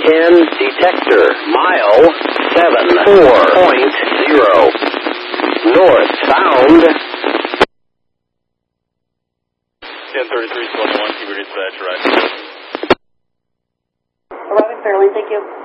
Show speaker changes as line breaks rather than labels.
1010 detector, mile 74.0. Northbound.
1033, 21, keep your dispatch right.
Arriving fairly, thank you.